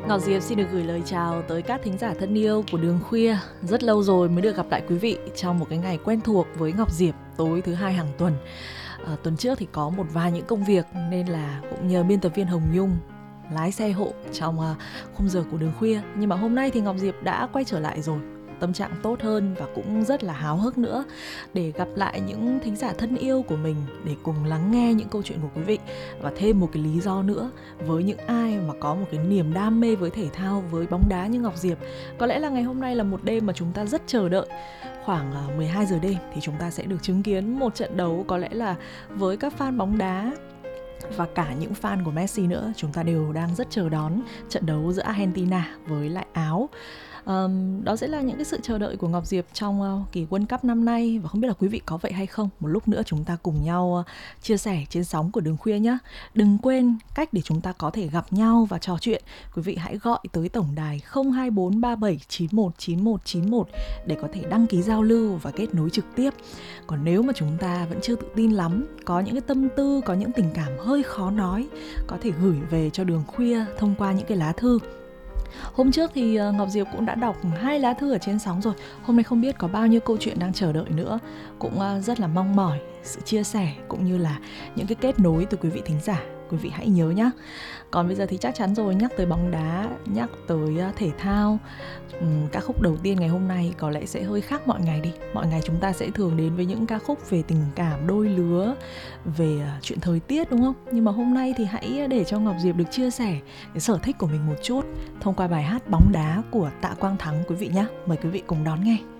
Ngọc Diệp xin được gửi lời chào tới các thính giả thân yêu của Đường Khuya. Rất lâu rồi mới được gặp lại quý vị trong một cái ngày quen thuộc với Ngọc Diệp tối thứ hai hàng tuần. Tuần trước thì có một vài những công việc nên là cũng nhờ biên tập viên Hồng Nhung lái xe hộ trong khung giờ của Đường Khuya. Nhưng mà hôm nay thì Ngọc Diệp đã quay trở lại rồi, tâm trạng tốt hơn và cũng rất là háo hức nữa để gặp lại những thính giả thân yêu của mình, để cùng lắng nghe những câu chuyện của quý vị. Và thêm một cái lý do nữa, với những ai mà có một cái niềm đam mê với thể thao, với bóng đá như Ngọc Diệp, có lẽ là ngày hôm nay là một đêm mà chúng ta rất chờ đợi. Khoảng 12 giờ đêm thì chúng ta sẽ được chứng kiến một trận đấu có lẽ là với các fan bóng đá và cả những fan của Messi nữa, chúng ta đều đang rất chờ đón trận đấu giữa Argentina với lại Áo. Đó sẽ là những cái sự chờ đợi của Ngọc Diệp trong kỳ World Cup năm nay, và không biết là quý vị có vậy hay không. Một lúc nữa chúng ta cùng nhau chia sẻ trên sóng của Đường Khuya nhé. Đừng quên cách để chúng ta có thể gặp nhau và trò chuyện. Quý vị hãy gọi tới tổng đài 02437919191 để có thể đăng ký giao lưu và kết nối trực tiếp. Còn nếu mà chúng ta vẫn chưa tự tin lắm, có những cái tâm tư, có những tình cảm hơi khó nói, có thể gửi về cho Đường Khuya thông qua những cái lá thư. Hôm trước thì Ngọc Diệp cũng đã đọc 2 lá thư ở trên sóng rồi. Hôm nay không biết có bao nhiêu câu chuyện đang chờ đợi nữa. Cũng rất là mong mỏi sự chia sẻ cũng như là những cái kết nối từ quý vị thính giả. Quý vị hãy nhớ nhé. Còn bây giờ thì chắc chắn rồi, nhắc tới bóng đá, nhắc tới thể thao, ca khúc đầu tiên ngày hôm nay có lẽ sẽ hơi khác mọi ngày đi. Mọi ngày chúng ta sẽ thường đến với những ca khúc về tình cảm đôi lứa, về chuyện thời tiết, đúng không? Nhưng mà hôm nay thì hãy để cho Ngọc Diệp được chia sẻ cái sở thích của mình một chút thông qua bài hát Bóng Đá của Tạ Quang Thắng quý vị nhé. Mời quý vị cùng đón nghe.